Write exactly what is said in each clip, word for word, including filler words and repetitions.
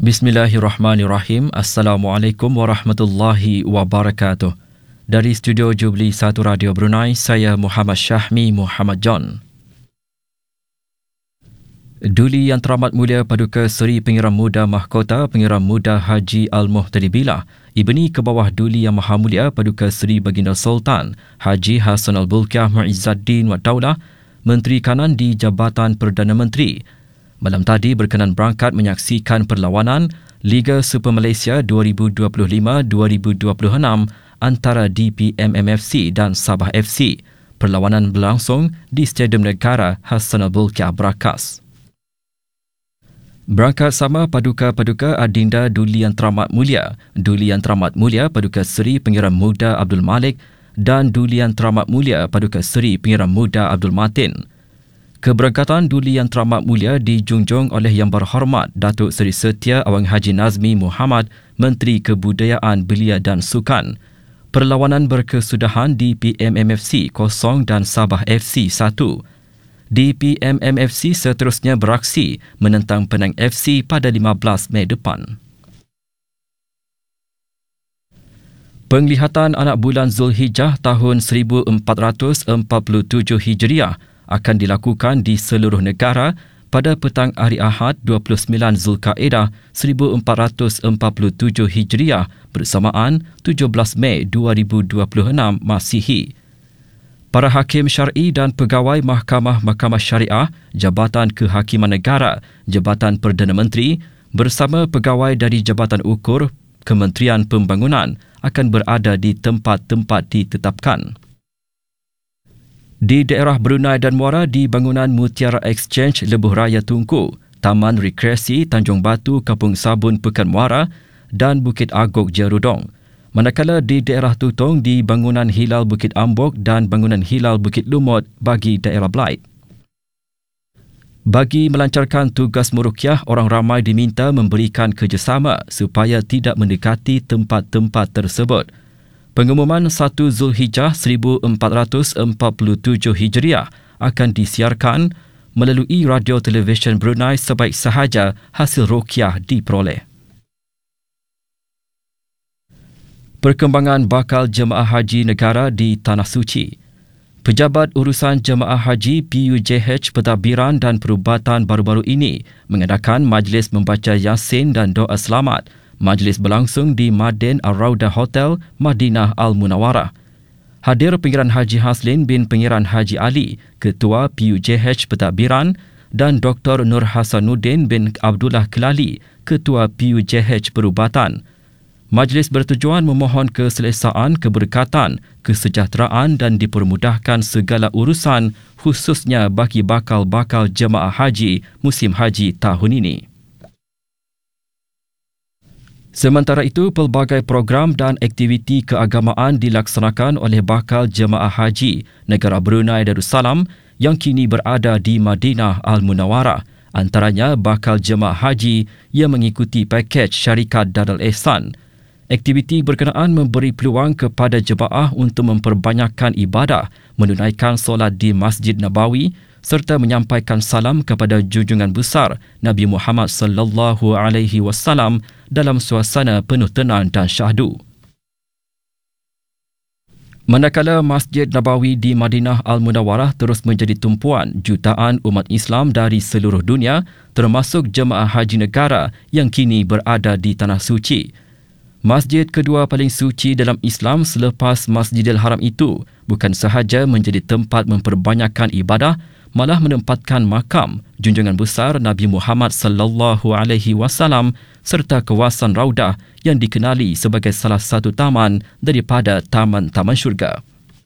Bismillahirrahmanirrahim. Assalamualaikum warahmatullahi wabarakatuh. Dari studio Jubli satu Radio Brunei, saya Muhammad Syahmi Muhammad John. Duli Yang Teramat Mulia Paduka Seri Pengiram Muda Mahkota Pengiram Muda Haji Al-Muhtadi Billah, ibni ke bawah Duli Yang Maha Mulia Paduka Seri Baginda Sultan Haji Hassan Al-Bolkiah Muizzaddin Wad Daulah, Menteri Kanan di Jabatan Perdana Menteri, malam tadi berkenan berangkat menyaksikan perlawanan Liga Super Malaysia dua ribu dua puluh lima dua ribu dua puluh enam antara D P M M F C dan Sabah F C. Perlawanan berlangsung di Stadium Negara Hassan Al-Bolkiah Berakas. Berangkat sama Paduka-Paduka Adinda Duli Yang Teramat Mulia, Duli Yang Teramat Mulia Paduka Seri Pengiram Muda Abdul Malik dan Duli Yang Teramat Mulia Paduka Seri Pengiram Muda Abdul Matin. Keberangkatan Duli Yang Teramat Mulia dijunjung oleh Yang Berhormat Datuk Seri Setia Awang Haji Nazmi Muhammad, Menteri Kebudayaan, Belia dan Sukan. Perlawanan berkesudahan D P M M F C kosong dan Sabah F C satu. D P M M F C seterusnya beraksi menentang Penang F C pada lima belas Mei depan. Penglihatan anak bulan Zulhijjah tahun seribu empat ratus empat puluh tujuh Hijriah akan dilakukan di seluruh negara pada petang hari Ahad dua puluh sembilan Zulkaedah seribu empat ratus empat puluh tujuh Hijriah bersamaan tujuh belas Mei dua ribu dua puluh enam Masihi. Para hakim syar'i dan pegawai Mahkamah-Mahkamah Syariah, Jabatan Kehakiman Negara, Jabatan Perdana Menteri bersama pegawai dari Jabatan Ukur Kementerian Pembangunan akan berada di tempat-tempat ditetapkan. Di daerah Brunei dan Muara di bangunan Mutiara Exchange Lebuh Raya Tunku, Taman Rekreasi Tanjung Batu Kampung Sabun Pekan Muara dan Bukit Agok Jerudong. Manakala di daerah Tutong di bangunan Hilal Bukit Ambok dan bangunan Hilal Bukit Lumut bagi daerah Blight. Bagi melancarkan tugas meruqyah, orang ramai diminta memberikan kerjasama supaya tidak mendekati tempat-tempat tersebut. Pengumuman satu Zulhijjah seribu empat ratus empat puluh tujuh Hijriah akan disiarkan melalui radio televisyen Brunei sebaik sahaja hasil ruqyah diperoleh. Perkembangan bakal jemaah haji negara di Tanah Suci. Pejabat Urusan Jemaah Haji P U J H Pentadbiran dan Perubatan baru-baru ini mengadakan majlis membaca Yasin dan doa selamat. Majlis berlangsung di Madin Al-Raudah Hotel, Madinah Al-Munawarah. Hadir Pengiran Haji Haslin bin Pengiran Haji Ali, Ketua P U J H Pentadbiran, dan Doktor Nur Hasanuddin bin Abdullah Kelali, Ketua P U J H Perubatan. Majlis bertujuan memohon keselesaan, keberkatan, kesejahteraan dan dipermudahkan segala urusan khususnya bagi bakal-bakal jemaah haji musim haji tahun ini. Sementara itu, pelbagai program dan aktiviti keagamaan dilaksanakan oleh bakal jemaah haji negara Brunei Darussalam yang kini berada di Madinah Al-Munawarah. Antaranya bakal jemaah haji yang mengikuti pakej syarikat Darul Ihsan. Aktiviti berkenaan memberi peluang kepada jemaah untuk memperbanyakkan ibadah, menunaikan solat di Masjid Nabawi serta menyampaikan salam kepada junjungan besar Nabi Muhammad sallallahu alaihi wasallam dalam suasana penuh tenang dan syahdu. Manakala Masjid Nabawi di Madinah Al-Munawarah terus menjadi tumpuan jutaan umat Islam dari seluruh dunia, termasuk jemaah haji negara yang kini berada di Tanah Suci. Masjid kedua paling suci dalam Islam selepas Masjidil Haram itu bukan sahaja menjadi tempat memperbanyakkan ibadah, malah menempatkan makam junjungan besar Nabi Muhammad sallallahu alaihi wasallam serta kawasan Raudah yang dikenali sebagai salah satu taman daripada taman-taman syurga.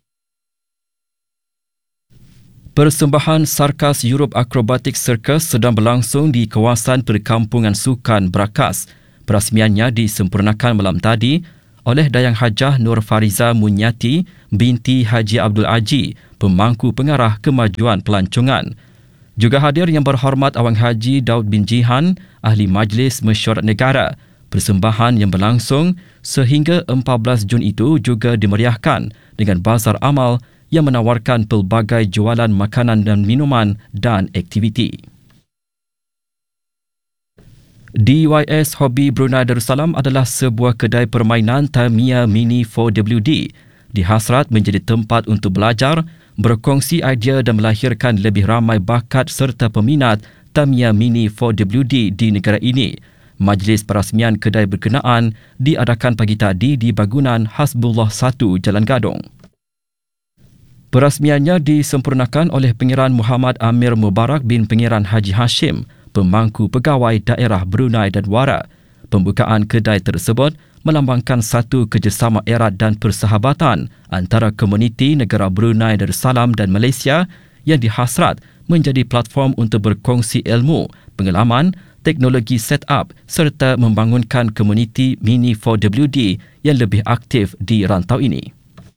Persembahan Sarkas Europe Acrobatic Circus sedang berlangsung di kawasan perkampungan sukan Berakas. Perasmiannya disempurnakan malam tadi oleh Dayang Hajah Nur Fariza Munyati binti Haji Abdul Aji, pemangku pengarah kemajuan pelancongan. Juga hadir Yang Berhormat Awang Haji Daud bin Jihan, Ahli Majlis Mesyuarat Negara. Persembahan yang berlangsung sehingga empat belas Jun itu juga dimeriahkan dengan bazar amal yang menawarkan pelbagai jualan makanan dan minuman dan aktiviti. D Y S Hobby Brunei Darussalam adalah sebuah kedai permainan Tamiya Mini four W D dihasrat menjadi tempat untuk belajar, berkongsi idea dan melahirkan lebih ramai bakat serta peminat Tamiya Mini four W D di negara ini. Majlis perasmian kedai berkenaan diadakan pagi tadi di bangunan Hasbullah satu Jalan Gadong. Perasmiannya disempurnakan oleh Pengiran Muhammad Amir Mubarak bin Pengiran Haji Hashim, Pemangku Pegawai Daerah Brunei dan Wara. Pembukaan kedai tersebut melambangkan satu kerjasama erat dan persahabatan antara komuniti negara Brunei Darussalam dan Malaysia yang dihasrat menjadi platform untuk berkongsi ilmu, pengalaman, teknologi setup serta membangunkan komuniti Mini four W D yang lebih aktif di rantau ini.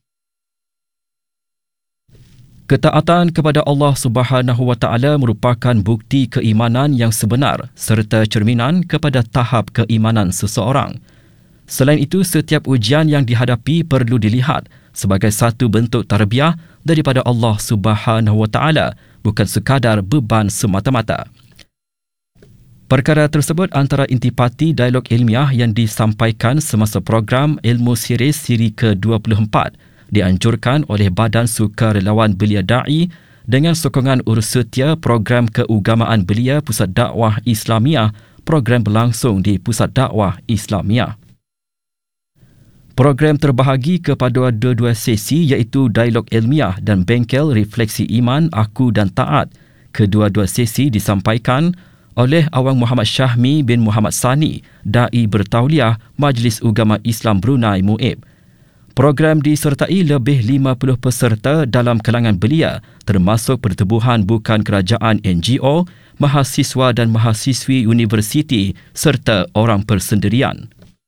Ketaatan kepada Allah Subhanahu Wa Taala merupakan bukti keimanan yang sebenar serta cerminan kepada tahap keimanan seseorang. Selain itu, setiap ujian yang dihadapi perlu dilihat sebagai satu bentuk tarbiyah daripada Allah Subhanahu Wa Taala, bukan sekadar beban semata-mata. Perkara tersebut antara intipati dialog ilmiah yang disampaikan semasa program Ilmu Siris siri ke dua puluh empat dianjurkan oleh Badan Sukarelawan Belia Da'i dengan sokongan urussetia program keugamaan belia Pusat Dakwah Islamiah. Program berlangsung di Pusat Dakwah Islamiah. Program terbahagi kepada dua-dua sesi iaitu dialog ilmiah dan bengkel refleksi iman, aku dan taat. Kedua-dua sesi disampaikan oleh Awang Muhammad Syahmi bin Muhammad Sani, Da'i Bertauliah Majlis Ugama Islam Brunei M U I B. Program disertai lebih lima puluh peserta dalam kalangan belia, termasuk pertubuhan bukan kerajaan N G O, mahasiswa dan mahasiswi universiti serta orang persendirian.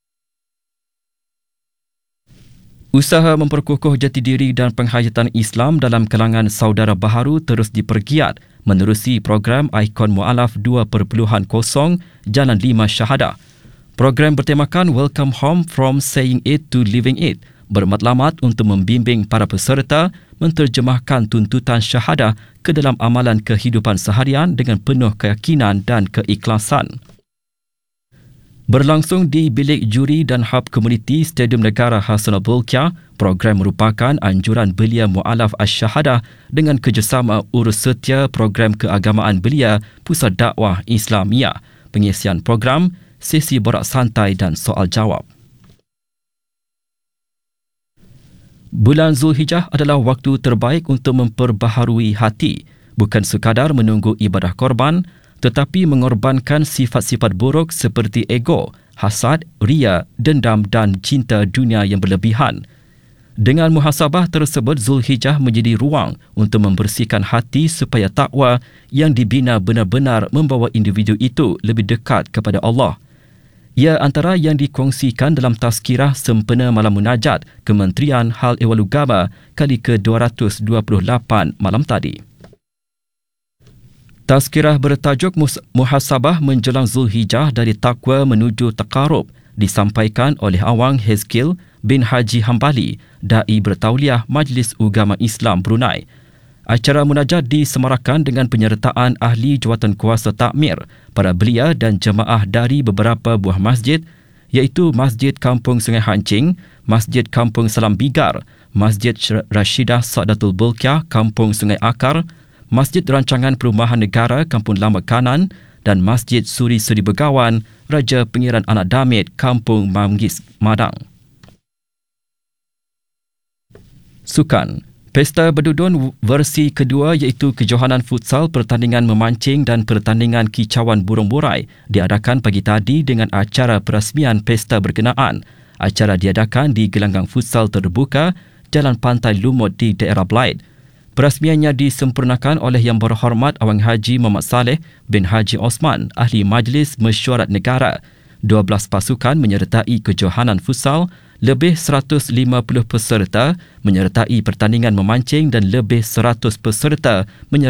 Usaha memperkukuh jati diri dan penghayatan Islam dalam kalangan saudara baharu terus dipergiat menerusi program Ikon Mu'alaf dua titik kosong Jalan lima Syahadah. Program bertemakan Welcome Home from Saying It to Living It, bermatlamat untuk membimbing para peserta menterjemahkan tuntutan syahadah ke dalam amalan kehidupan seharian dengan penuh keyakinan dan keikhlasan. Berlangsung di Bilik Juri dan Hub Komuniti Stadium Negara Hassanal Bolkiah, program merupakan anjuran belia Mu'alaf Asy-Syahadah dengan kerjasama urussetia program keagamaan belia Pusat Dakwah Islamiah. Pengisian program, sesi borak santai dan soal jawab. Bulan Zulhijjah adalah waktu terbaik untuk memperbaharui hati, bukan sekadar menunggu ibadah korban, tetapi mengorbankan sifat-sifat buruk seperti ego, hasad, ria, dendam dan cinta dunia yang berlebihan. Dengan muhasabah tersebut, Zulhijjah menjadi ruang untuk membersihkan hati supaya takwa yang dibina benar-benar membawa individu itu lebih dekat kepada Allah. Ia antara yang dikongsikan dalam tazkirah sempena malam munajat Kementerian Hal Ehwal Ugama kali ke dua ratus dua puluh lapan malam tadi. Tazkirah bertajuk Muhasabah Menjelang Zulhijjah dari Takwa Menuju Taqarrub disampaikan oleh Awang Hezkil bin Haji Hambali, Da'i Bertauliah Majlis Ugama Islam Brunei. Acara munajat disemarakan dengan penyertaan ahli jawatankuasa takmir, para belia dan jemaah dari beberapa buah masjid iaitu Masjid Kampung Sungai Hancing, Masjid Kampung Salam Bigar, Masjid Rashidah Sa'datul Bolkiah Kampung Sungai Akar, Masjid Rancangan Perumahan Negara Kampung Lama Kanan dan Masjid Suri Seri Begawan Raja Pengiran Anak Damit Kampung Manggis Madang. Sukan. Pesta Berdudun versi kedua iaitu kejohanan futsal, pertandingan memancing dan pertandingan kicauan burung borai diadakan pagi tadi dengan acara perasmian pesta berkenaan. Acara diadakan di gelanggang futsal terbuka Jalan Pantai Lumut di daerah Blaid. Perasmiannya disempurnakan oleh Yang Berhormat Awang Haji Muhammad Saleh bin Haji Osman, Ahli Majlis Mesyuarat Negara. dua belas pasukan menyertai kejohanan futsal, lebih seratus lima puluh peserta menyertai pertandingan memancing dan lebih seratus peserta menyertai